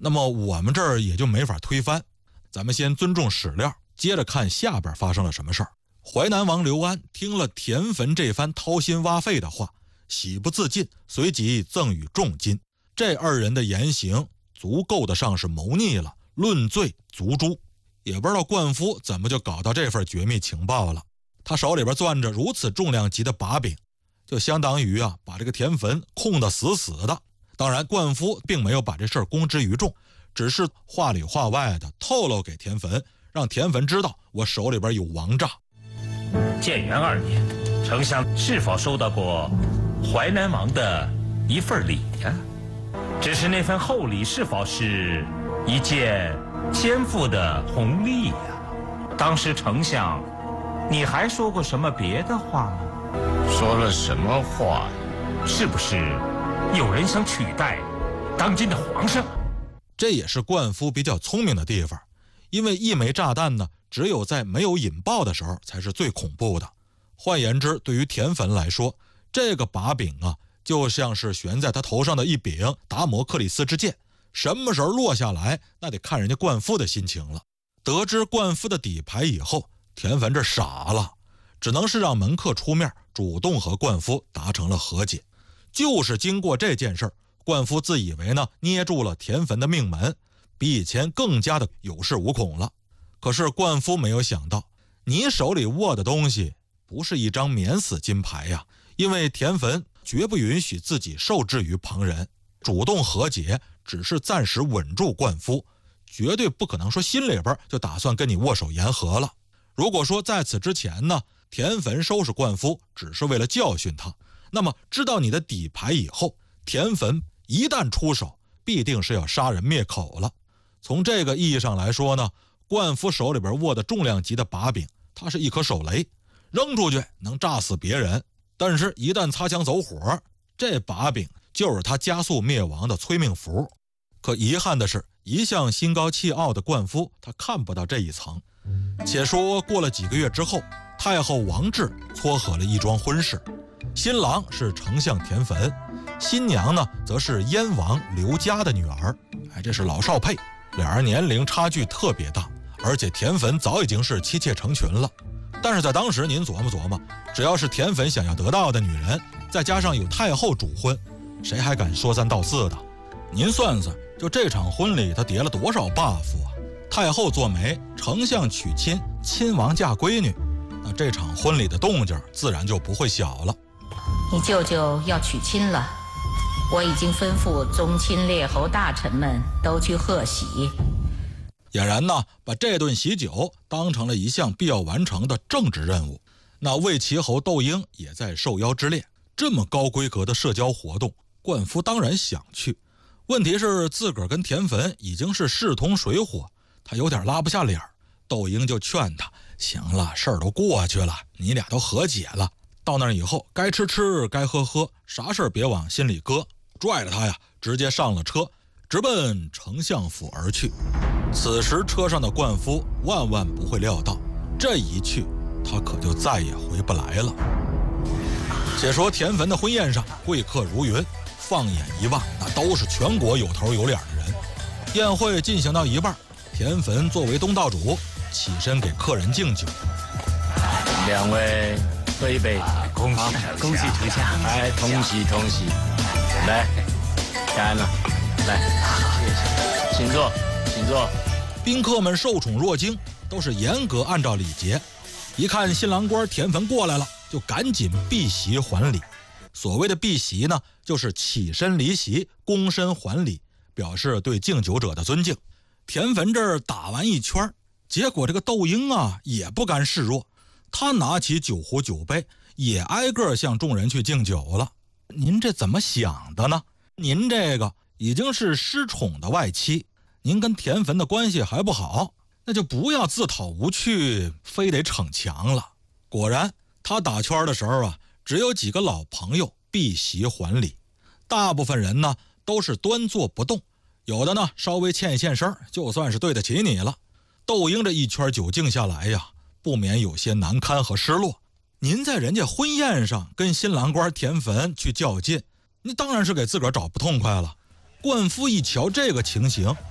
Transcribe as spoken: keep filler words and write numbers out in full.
那么我们这儿也就没法推翻。咱们先尊重史料，接着看下边发生了什么事儿。淮南王刘安听了田汾这番掏心挖肺的话，喜不自禁，随即赠予重金。这二人的言行足够得上是谋逆了，论罪足诛。也不知道灌夫怎么就搞到这份绝密情报了，他手里边攥着如此重量级的把柄，就相当于啊把这个田汾控得死死的。当然灌夫并没有把这事儿公之于众，只是话里话外的透露给田汾，让田汾知道我手里边有王诈。 建元二年，丞相是否收到过淮南王的一份礼呀？只是那份厚礼是否是一件天赋的红利呀？当时丞相，你还说过什么别的话吗？ 说了什么话？ 是不是有人想取代当今的皇上？ 这也是灌夫比较聪明的地方，因为一枚炸弹呢，只有在没有引爆的时候才是最恐怖的。换言之，对于田汾来说，这个把柄啊，就像是悬在他头上的一柄达摩克里斯之剑，什么时候落下来，那得看人家灌夫的心情了。得知灌夫的底牌以后，田汾这傻了，只能是让门客出面，主动和灌夫达成了和解。就是经过这件事儿，灌夫自以为呢捏住了田汾的命门，比以前更加的有恃无恐了。可是灌夫没有想到，你手里握的东西不是一张免死金牌呀，因为田汾绝不允许自己受制于旁人，主动和解只是暂时稳住灌夫，绝对不可能说心里边就打算跟你握手言和了。如果说在此之前呢，田汾收拾灌夫只是为了教训他，那么知道你的底牌以后，田汾一旦出手，必定是要杀人灭口了。从这个意义上来说呢，灌夫手里边握的重量级的把柄，它是一颗手雷，扔出去能炸死别人，但是一旦擦枪走火，这把柄就是他加速灭亡的催命符。可遗憾的是，一向心高气傲的灌夫他看不到这一层。且说过了几个月之后，太后王治撮合了一桩婚事，新郎是丞相田汾，新娘呢则是燕王刘嘉的女儿。哎，这是老少配，俩人年龄差距特别大，而且田汾早已经是妻妾成群了。但是在当时您琢磨琢磨，只要是田汾想要得到的女人，再加上有太后主婚，谁还敢说三道四的？您算算，就这场婚礼他叠了多少 buff 啊？太后做媒，丞相娶亲，亲王嫁闺女，那这场婚礼的动静自然就不会小了。 你舅舅要娶亲了，我已经吩咐宗亲列侯大臣们都去贺喜。 俨然呢，把这顿喜酒当成了一项必要完成的政治任务。那魏齐侯窦婴也在受邀之列，这么高规格的社交活动，灌夫当然想去。问题是自个儿跟田汾已经是势同水火，他有点拉不下脸。窦婴就劝他，行了，事儿都过去了，你俩都和解了，到那儿以后该吃吃该喝喝，啥事儿别往心里搁。拽着他呀，直接上了车，直奔丞相府而去。此时车上的灌夫万万不会料到，这一去他可就再也回不来了。且说田汾的婚宴上贵客如云，放眼一望，那都是全国有头有脸的人。宴会进行到一半，田汾作为东道主起身给客人敬酒。 两位喝一杯， 恭喜恭喜丞相！哎，同喜同喜！来，干了，来，请坐，请坐。 宾客们受宠若惊，都是严格按照礼节。一看新郎官田汾过来了，就赶紧避席还礼。所谓的避席呢，就是起身离席，躬身还礼，表示对敬酒者的尊敬。田汾这儿打完一圈，结果这个窦婴啊也不甘示弱，他拿起酒壶酒杯，也挨个向众人去敬酒了。您这怎么想的呢？您这个已经是失宠的外戚，您跟田汾的关系还不好，那就不要自讨无趣，非得逞强了。果然他打圈的时候啊，只有几个老朋友避席还礼，大部分人呢都是端坐不动，有的呢稍微欠一欠身，就算是对得起你了。窦婴这一圈酒敬下来呀，不免有些难堪和失落。您在人家婚宴上跟新郎官田汾去较劲，你当然是给自个儿找不痛快了。灌夫一瞧这个情形，